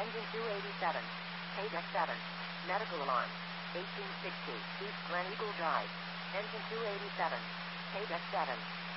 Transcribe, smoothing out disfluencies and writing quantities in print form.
Engine 287. Paydeck 7. Medical alarm. 1860 East Glen Eagle Drive. Engine 287. Paydeck 7.